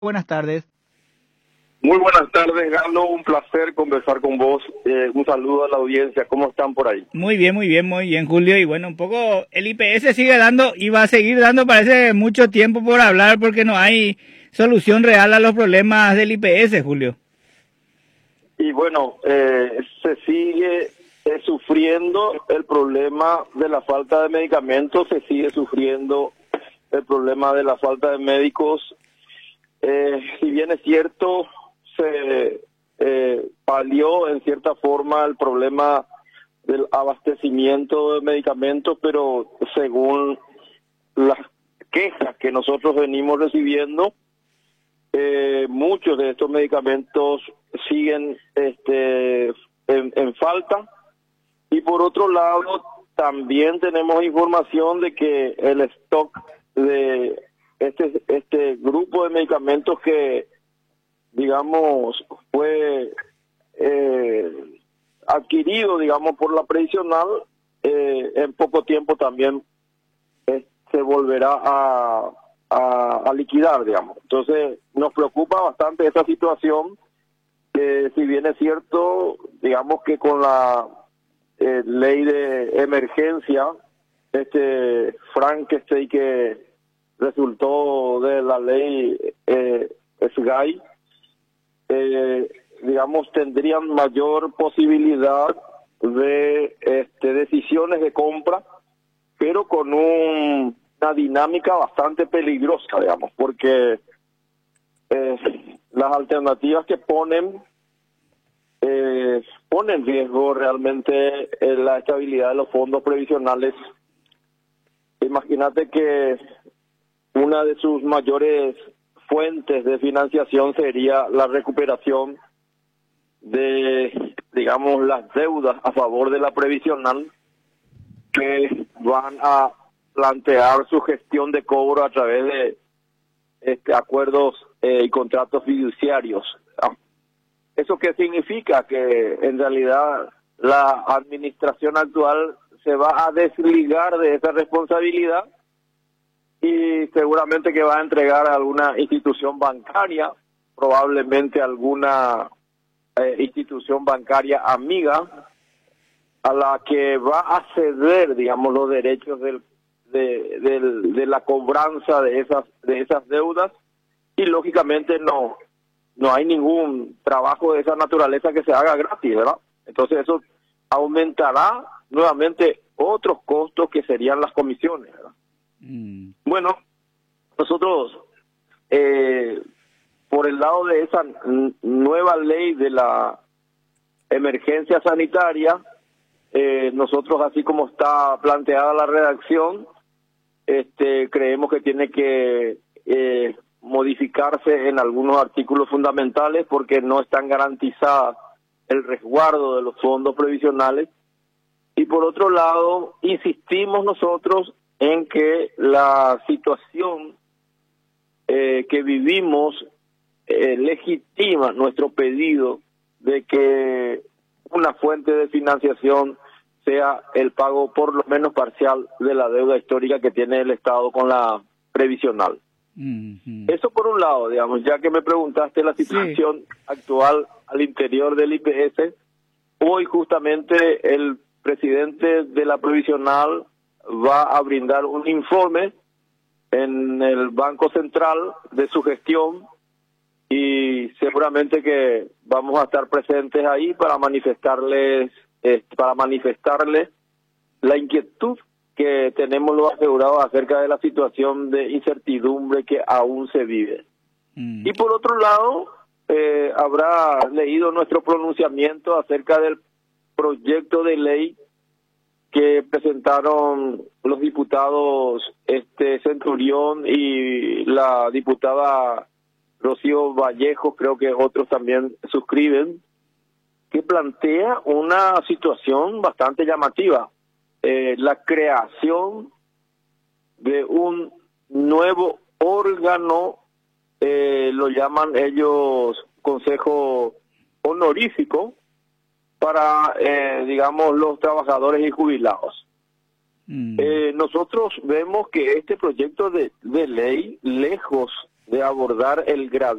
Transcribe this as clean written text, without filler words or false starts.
Buenas tardes. Muy buenas tardes, Galo. Un placer conversar con vos. Un saludo a la audiencia. ¿Cómo están por ahí? Muy bien, Julio. Y bueno, un poco el IPS sigue dando y va a seguir dando, parece, mucho tiempo por hablar porque no hay solución real a los problemas del IPS, Julio. Y bueno, se sigue sufriendo el problema de la falta de medicamentos, se sigue sufriendo el problema de la falta de médicos. Si bien es cierto, se palió en cierta forma el problema del abastecimiento de medicamentos, pero según las quejas que nosotros venimos recibiendo, muchos de estos medicamentos siguen en falta. Y por otro lado, también tenemos información de que el stock de este grupo de medicamentos que, digamos, fue adquirido, digamos, por la previsional, en poco tiempo también se volverá a liquidar, digamos. Entonces, nos preocupa bastante esta situación, si bien es cierto, digamos que con la ley de emergencia, Frankenstein que resultó de la ley SGAI, digamos, tendrían mayor posibilidad de decisiones de compra, pero con una dinámica bastante peligrosa, digamos, porque las alternativas que ponen en riesgo realmente la estabilidad de los fondos previsionales. Imagínate que una de sus mayores fuentes de financiación sería la recuperación de, digamos, las deudas a favor de la previsional, que van a plantear su gestión de cobro a través de acuerdos y contratos fiduciarios. ¿Eso qué significa? Que en realidad la administración actual se va a desligar de esa responsabilidad y seguramente que va a entregar a alguna institución bancaria, probablemente alguna institución bancaria amiga, a la que va a ceder, digamos, los derechos de la cobranza de esas deudas, y lógicamente no hay ningún trabajo de esa naturaleza que se haga gratis, ¿verdad? Entonces eso aumentará nuevamente otros costos que serían las comisiones, ¿verdad? Bueno, nosotros por el lado de esa nueva ley de la emergencia sanitaria, nosotros, así como está planteada la redacción, creemos que tiene que modificarse en algunos artículos fundamentales porque no están garantizadas el resguardo de los fondos previsionales. Y por otro lado, insistimos nosotros en que la situación que vivimos legitima nuestro pedido de que una fuente de financiación sea el pago por lo menos parcial de la deuda histórica que tiene el Estado con la previsional. Eso por un lado, digamos, ya que me preguntaste la situación actual al interior del IPS, hoy justamente el presidente de la previsional va a brindar un informe en el Banco Central de su gestión y seguramente que vamos a estar presentes ahí para manifestarle la inquietud que tenemos los asegurados acerca de la situación de incertidumbre que aún se vive. Y por otro lado, habrá leído nuestro pronunciamiento acerca del proyecto de ley que presentaron los diputados Centurión y la diputada Rocío Vallejo, creo que otros también suscriben, que plantea una situación bastante llamativa. La creación de un nuevo órgano, lo llaman ellos consejo honorífico, para, digamos, los trabajadores y jubilados. Nosotros vemos que este proyecto de ley, lejos de abordar el